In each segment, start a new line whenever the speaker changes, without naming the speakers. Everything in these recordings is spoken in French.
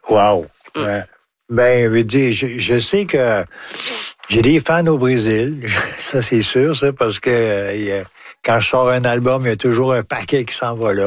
Wow! Ben, je veux dire, je sais que j'ai des fans au Brésil, ça c'est sûr, ça, parce que quand je sors un album, il y a toujours un paquet qui s'en va là.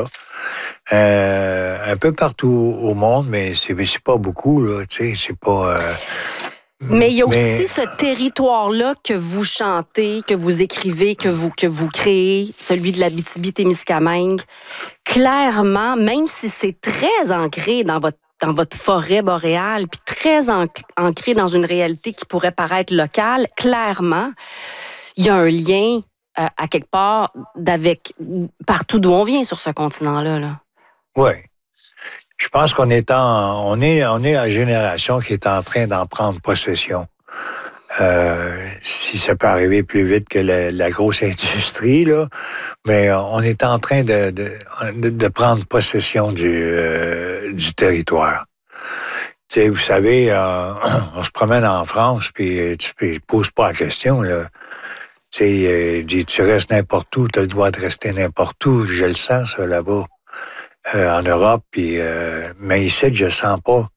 Un peu partout au monde, mais c'est pas beaucoup, là, tu sais, c'est pas...
Mais il y a aussi ce territoire-là que vous chantez, que vous écrivez, que vous créez, celui de l'Abitibi-Témiscamingue. Clairement, même si c'est très ancré dans votre forêt boréale, puis très ancré dans une réalité qui pourrait paraître locale, clairement, il y a un lien à quelque part partout d'où on vient sur ce continent-là. Là.
Oui. Je pense qu'on est la génération qui est en train d'en prendre possession. Si ça peut arriver plus vite que la grosse industrie, là, mais on est en train de prendre possession du territoire. Tu sais, vous savez, on se promène en France, puis tu poses pas la question, là. Tu sais, tu restes n'importe où, tu as le droit de rester n'importe où. Je le sens, ça, là-bas. En Europe, puis mais ici, je sens pas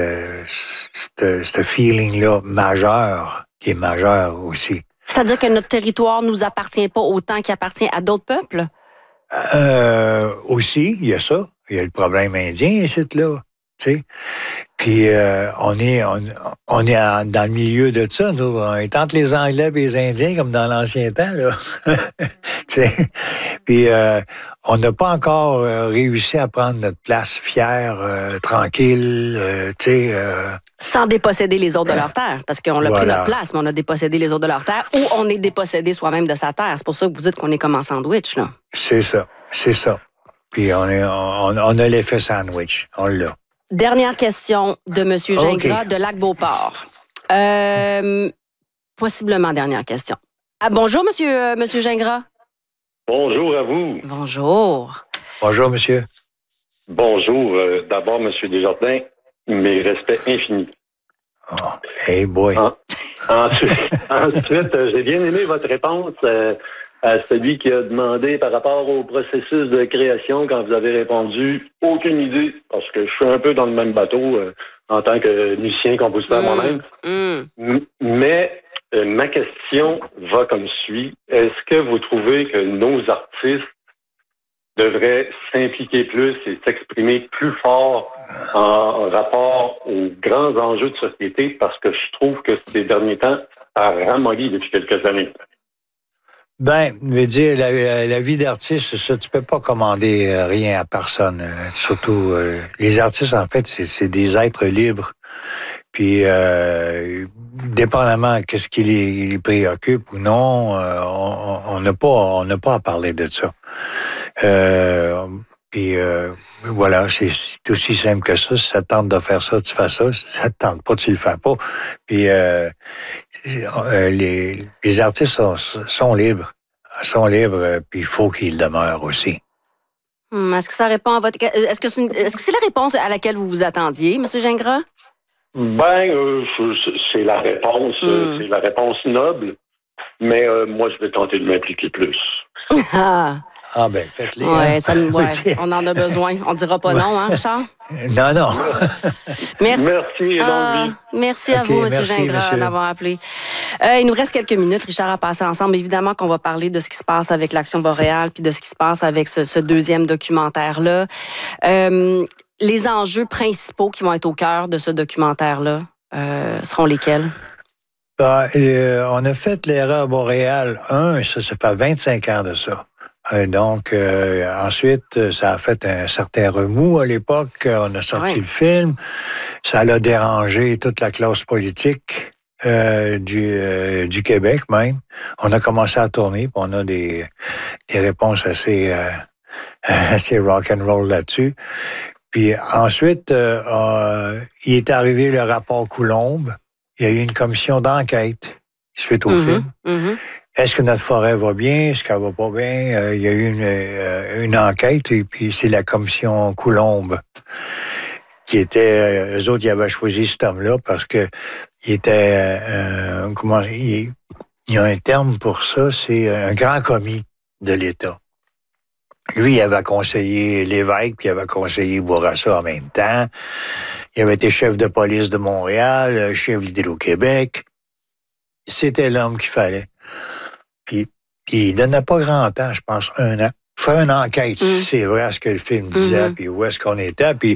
ce feeling-là majeur, qui est majeur aussi.
C'est-à-dire que notre territoire nous appartient pas autant qu'il appartient à d'autres peuples?
Aussi, il y a ça. Il y a le problème indien ici, là. Tu sais. Puis on est dans le milieu de ça. Nous. On est entre les Anglais et les Indiens, comme dans l'ancien temps, là. Tu sais. Puis on n'a pas encore réussi à prendre notre place fière, tranquille, tu sais.
Sans déposséder les autres de leur terre, parce qu'on a pris notre place, mais on a dépossédé les autres de leur terre, ou on est dépossédé soi-même de sa terre. C'est pour ça que vous dites qu'on est comme en sandwich, là.
C'est ça. Puis on a l'effet sandwich, on l'a.
Dernière question de M. Gingras de Lac-Beauport. Possiblement dernière question. Bonjour, monsieur Gingras.
Bonjour à vous.
Bonjour.
Bonjour, monsieur.
Bonjour. D'abord, monsieur Desjardins, mes respects infinis.
Oh, hey boy.
Ensuite, j'ai bien aimé votre réponse à celui qui a demandé par rapport au processus de création quand vous avez répondu « aucune idée », parce que je suis un peu dans le même bateau en tant que musicien, compositeur moi-même. Mais ma question va comme suit. Est-ce que vous trouvez que nos artistes devraient s'impliquer plus et s'exprimer plus fort en rapport aux grands enjeux de société? Parce que je trouve que ces derniers temps, ça a ramolli depuis quelques années.
Ben, je veux dire, la vie d'artiste, c'est ça, tu peux pas commander rien à personne. Surtout, les artistes, en fait, c'est des êtres libres. Puis, dépendamment de qu'est-ce qui les préoccupe ou non, on n'a pas à parler de ça. Puis, voilà, c'est aussi simple que ça. Si ça te tente de faire ça, tu fais ça. Si ça te tente pas, tu le fais pas. Puis, les artistes sont libres. Puis il faut qu'ils demeurent aussi.
Est-ce que ça répond à votre... Est-ce que c'est la réponse à laquelle vous vous attendiez, M. Gingras?
C'est la réponse. C'est la réponse noble. Mais moi, je vais tenter de m'impliquer plus.
Ah ben, faites-les.
Ouais, on en a besoin. On dira pas non, hein, Richard?
Non.
Merci.
Merci,
merci à vous, M. Gingras, d'avoir appelé. Il nous reste quelques minutes, Richard, à passer ensemble. Évidemment qu'on va parler de ce qui se passe avec l'Action boréale puis de ce qui se passe avec ce deuxième documentaire-là. Les enjeux principaux qui vont être au cœur de ce documentaire-là seront lesquels?
On a fait l'erreur boréale 1, ça fait 25 ans de ça. Donc, ensuite, ça a fait un certain remous à l'époque. On a sorti le film. Ça l'a dérangé toute la classe politique du Québec même. On a commencé à tourner, puis on a des réponses assez rock'n'roll là-dessus. Puis ensuite, il est arrivé le rapport Coulombe. Il y a eu une commission d'enquête suite au film. Est-ce que notre forêt va bien? Est-ce qu'elle va pas bien? Il y a eu une enquête et puis c'est la commission Coulombe qui était... eux autres, ils avaient choisi cet homme-là parce que il était... il y a un terme pour ça, c'est un grand commis de l'État. Lui, il avait conseillé Lévesque, puis il avait conseillé Bourassa en même temps. Il avait été chef de police de Montréal, chef d'Hydro-Québec. C'était l'homme qu'il fallait. Puis il donnait pas grand temps, je pense, 1 an. Faire une enquête, c'est vrai à ce que le film disait, puis où est-ce qu'on était, puis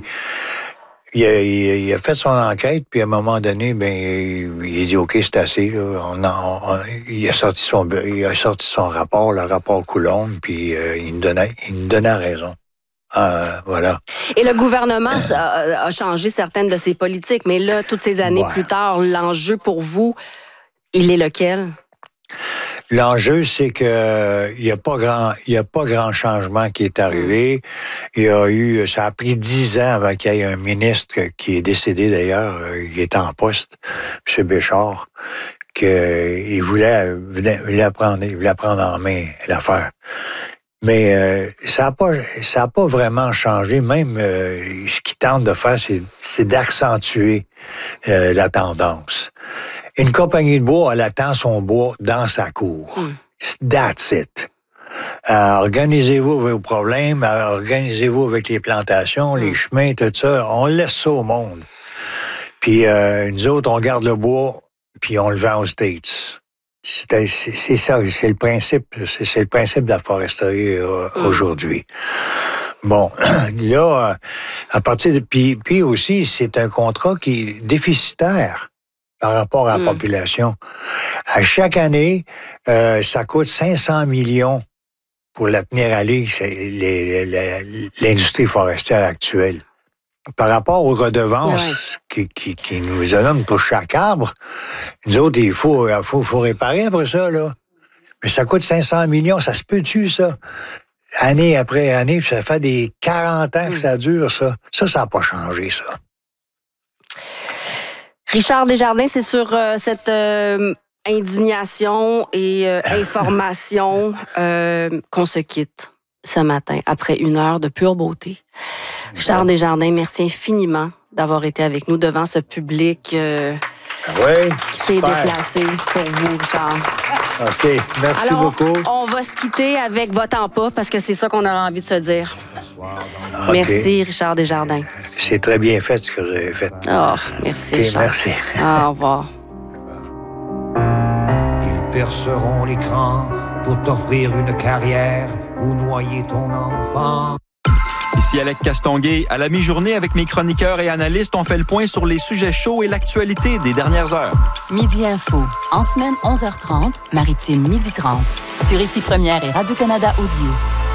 il a fait son enquête, puis à un moment donné, il a dit OK, c'est assez. Là. Il a sorti son rapport, le rapport Coulombe, puis il nous donnait raison. Voilà.
Et le gouvernement a changé certaines de ses politiques, mais là, toutes ces années plus tard, l'enjeu pour vous, il est lequel?
L'enjeu, c'est que il y a pas grand changement qui est arrivé. Ça a pris 10 ans avant qu'il y ait un ministre qui est décédé d'ailleurs, il est en poste, M. Béchard, qu'il voulait prendre en main l'affaire. Mais ça a pas vraiment changé. Même ce qu'il tente de faire, c'est d'accentuer la tendance. Une compagnie de bois, elle attend son bois dans sa cour. That's it. Organisez-vous vos problèmes, organisez-vous avec les plantations, les chemins, tout ça. On laisse ça au monde. Puis nous autres, on garde le bois, puis on le vend aux States. C'est ça, c'est le principe de la foresterie aujourd'hui. Bon, là, à partir de... Puis aussi, c'est un contrat qui est déficitaire par rapport à la population. À chaque année, ça coûte 500 millions pour la tenir à aller, l'industrie forestière actuelle. Par rapport aux redevances qui nous donnent pour chaque arbre, nous autres, il faut réparer après ça, là. Mais ça coûte 500 millions, ça se peut-tu, ça? Année après année, puis ça fait des 40 ans que ça dure, ça. Ça n'a pas changé, ça.
Richard Desjardins, c'est sur cette indignation et information qu'on se quitte ce matin, après 1 heure de pure beauté. Richard Desjardins, merci infiniment d'avoir été avec nous devant ce public qui s'est déplacé pour vous, Richard.
OK, merci beaucoup.
On va se quitter avec votant pas, parce que c'est ça qu'on aura envie de se dire. Okay. Merci, Richard Desjardins.
C'est très bien fait, ce que vous avez fait.
Oh, merci, Richard.
Merci.
Au revoir.
Ils perceront l'écran pour t'offrir une carrière ou noyer ton enfant.
Ici Alec Castonguay. À la mi-journée, avec mes chroniqueurs et analystes, on fait le point sur les sujets chauds et l'actualité des dernières heures.
Midi Info. En semaine, 11h30, Maritime, 12h30. Sur Ici Première et Radio-Canada Audio.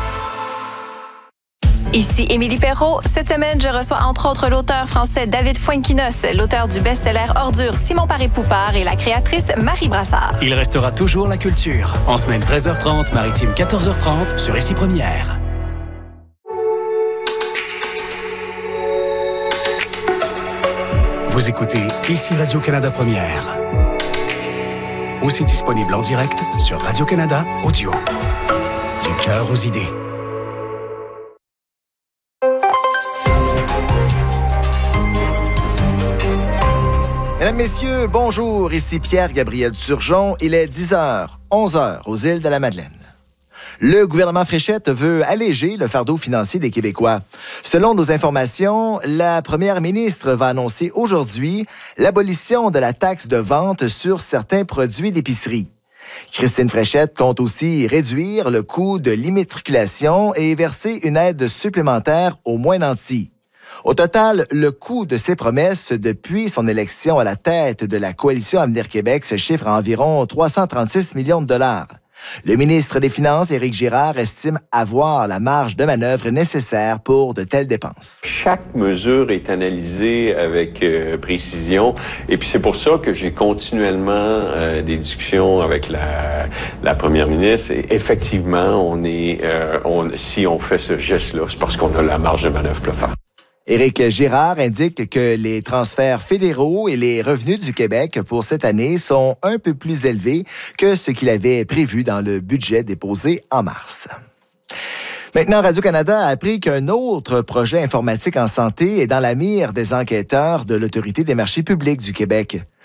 Ici Émilie Perrault. Cette semaine, je reçois entre autres l'auteur français David Fuenquinos, l'auteur du best-seller Ordure Simon Paré-Poupard et la créatrice Marie Brassard.
Il restera toujours la culture. En semaine 13h30, Maritime 14h30 sur Ici Première. Vous écoutez Ici Radio-Canada Première. Aussi disponible en direct sur Radio-Canada Audio. Du cœur aux idées.
Mesdames, Messieurs, bonjour. Ici Pierre-Gabriel Turgeon. Il est 10h, 11h aux îles de la Madeleine. Le gouvernement Fréchette veut alléger le fardeau financier des Québécois. Selon nos informations, la première ministre va annoncer aujourd'hui l'abolition de la taxe de vente sur certains produits d'épicerie. Christine Fréchette compte aussi réduire le coût de l'immatriculation et verser une aide supplémentaire aux moins nantis. Au total, le coût de ces promesses depuis son élection à la tête de la coalition Avenir Québec se chiffre à environ 336 millions de dollars. Le ministre des Finances, Éric Girard, estime avoir la marge de manœuvre nécessaire pour de telles dépenses.
Chaque mesure est analysée avec précision et puis c'est pour ça que j'ai continuellement des discussions avec la première ministre et effectivement, si on fait ce geste-là, c'est parce qu'on a la marge de manœuvre pour le faire.
Éric Girard indique que les transferts fédéraux et les revenus du Québec pour cette année sont un peu plus élevés que ce qu'il avait prévu dans le budget déposé en mars. Maintenant, Radio-Canada a appris qu'un autre projet informatique en santé est dans la mire des enquêteurs de l'Autorité des marchés publics du Québec.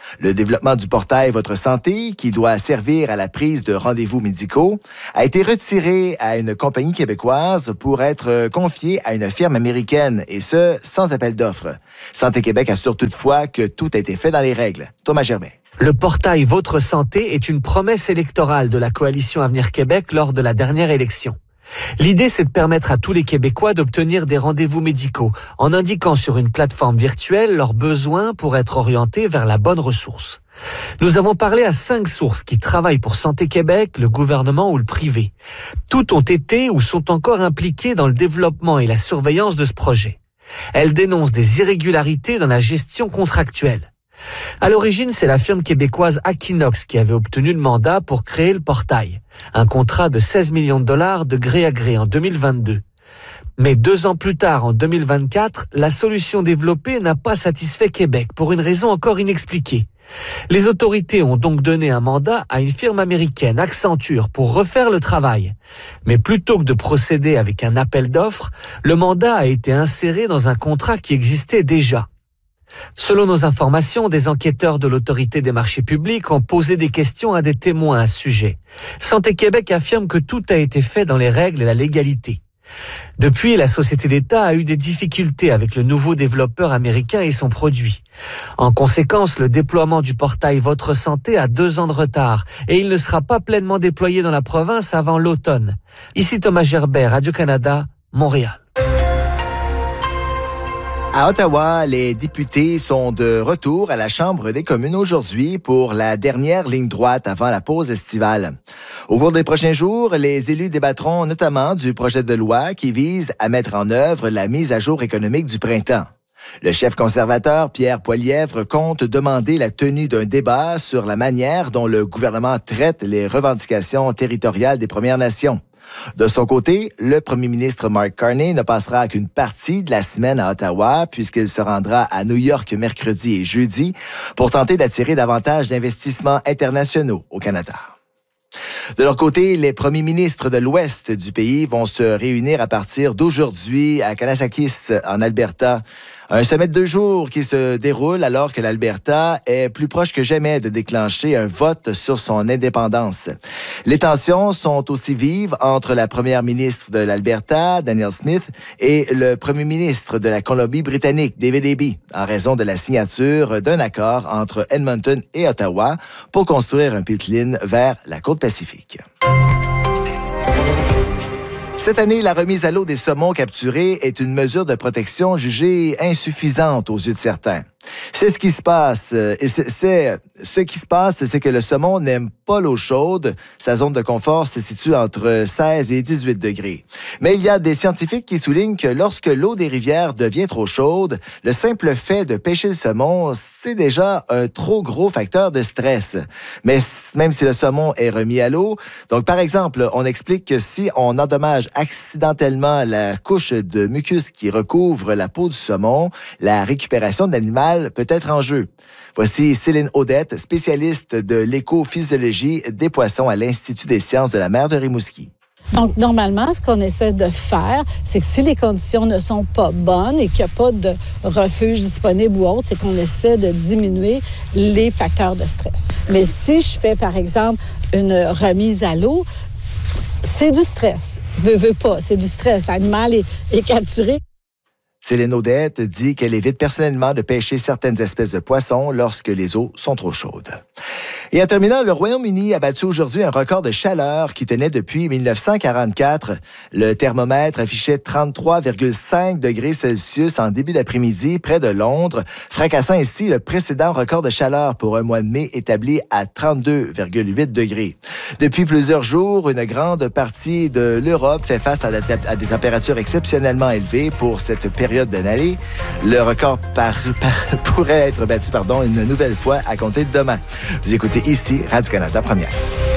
Le développement du portail Votre Santé, qui doit servir à la prise de rendez-vous médicaux, a été retiré à une compagnie québécoise pour être confié à une firme américaine, et ce, sans appel d'offres. Santé Québec assure toutefois que tout a été fait dans les règles. Thomas Gerbet.
Le portail Votre Santé est une promesse électorale de la Coalition Avenir Québec lors de la dernière élection. L'idée, c'est de permettre à tous les Québécois d'obtenir des rendez-vous médicaux en indiquant sur une plateforme virtuelle leurs besoins pour être orientés vers la bonne ressource. Nous avons parlé à 5 sources qui travaillent pour Santé Québec, le gouvernement ou le privé. Toutes ont été ou sont encore impliquées dans le développement et la surveillance de ce projet. Elles dénoncent des irrégularités dans la gestion contractuelle. À l'origine, c'est la firme québécoise Aquinox qui avait obtenu le mandat pour créer le portail. Un contrat de 16 millions de dollars de gré à gré en 2022. Mais 2 ans plus tard, en 2024, la solution développée n'a pas satisfait Québec pour une raison encore inexpliquée. Les autorités ont donc donné un mandat à une firme américaine, Accenture, pour refaire le travail. Mais plutôt que de procéder avec un appel d'offres, le mandat a été inséré dans un contrat qui existait déjà. Selon nos informations, des enquêteurs de l'Autorité des marchés publics ont posé des questions à des témoins à ce sujet. Santé Québec affirme que tout a été fait dans les règles et la légalité. Depuis, la société d'État a eu des difficultés avec le nouveau développeur américain et son produit. En conséquence, le déploiement du portail Votre Santé a 2 ans de retard et il ne sera pas pleinement déployé dans la province avant l'automne. Ici Thomas Gerbet, Radio-Canada, Montréal.
À Ottawa, les députés sont de retour à la Chambre des communes aujourd'hui pour la dernière ligne droite avant la pause estivale. Au cours des prochains jours, les élus débattront notamment du projet de loi qui vise à mettre en œuvre la mise à jour économique du printemps. Le chef conservateur, Pierre Poilievre, compte demander la tenue d'un débat sur la manière dont le gouvernement traite les revendications territoriales des Premières Nations. De son côté, le premier ministre Mark Carney ne passera qu'une partie de la semaine à Ottawa puisqu'il se rendra à New York mercredi et jeudi pour tenter d'attirer davantage d'investissements internationaux au Canada. De leur côté, les premiers ministres de l'Ouest du pays vont se réunir à partir d'aujourd'hui à Kanasakis, en Alberta. Un sommet de 2 jours qui se déroule alors que l'Alberta est plus proche que jamais de déclencher un vote sur son indépendance. Les tensions sont aussi vives entre la première ministre de l'Alberta, Danielle Smith, et le premier ministre de la Colombie-Britannique, David Eby, en raison de la signature d'un accord entre Edmonton et Ottawa pour construire un pipeline vers la côte Pacifique. Cette année, la remise à l'eau des saumons capturés est une mesure de protection jugée insuffisante aux yeux de certains. C'est ce qui se passe. C'est que le saumon n'aime pas l'eau chaude. Sa zone de confort se situe entre 16 et 18 degrés. Mais il y a des scientifiques qui soulignent que lorsque l'eau des rivières devient trop chaude, le simple fait de pêcher le saumon, c'est déjà un trop gros facteur de stress. Mais même si le saumon est remis à l'eau, donc par exemple, on explique que si on endommage accidentellement la couche de mucus qui recouvre la peau du saumon, la récupération de l'animal peut être en jeu. Voici Céline Audette, spécialiste de l'écophysiologie des poissons à l'Institut des sciences de la mer de Rimouski.
Donc, normalement, ce qu'on essaie de faire, c'est que si les conditions ne sont pas bonnes et qu'il n'y a pas de refuge disponible ou autre, c'est qu'on essaie de diminuer les facteurs de stress. Mais si je fais, par exemple, une remise à l'eau, c'est du stress. Veux pas, c'est du stress. L'animal est capturé.
Céline Audette dit qu'elle évite personnellement de pêcher certaines espèces de poissons lorsque les eaux sont trop chaudes. Et en terminant, le Royaume-Uni a battu aujourd'hui un record de chaleur qui tenait depuis 1944. Le thermomètre affichait 33,5 degrés Celsius en début d'après-midi près de Londres, fracassant ainsi le précédent record de chaleur pour un mois de mai établi à 32,8 degrés. Depuis plusieurs jours, une grande partie de l'Europe fait face à des températures exceptionnellement élevées pour cette période de l'année. Le record pourrait être battu une nouvelle fois à compter de demain. Vous écoutez ici Radio-Canada Première.